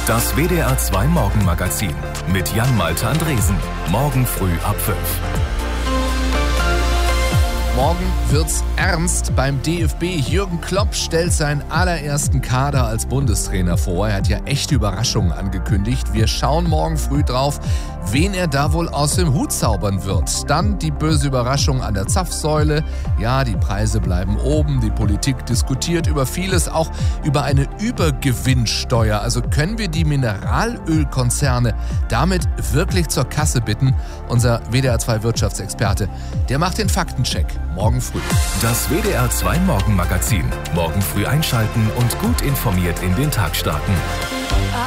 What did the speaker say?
Das WDR 2 Morgenmagazin mit Jan-Malte Andresen. Morgen früh ab 5. Morgen wird's ernst beim DFB. Jürgen Klopp stellt seinen allerersten Kader als Bundestrainer vor. Er hat ja echte Überraschungen angekündigt. Wir schauen morgen früh drauf, wen er da wohl aus dem Hut zaubern wird. Dann die böse Überraschung an der Zapfsäule. Ja, die Preise bleiben oben. Die Politik diskutiert über vieles, auch über eine Übergewinnsteuer. Also können wir die Mineralölkonzerne damit wirklich zur Kasse bitten? Unser WDR 2 Wirtschaftsexperte, der macht den Faktencheck. Morgen früh. Das WDR 2 Morgenmagazin. Morgen früh einschalten und gut informiert in den Tag starten.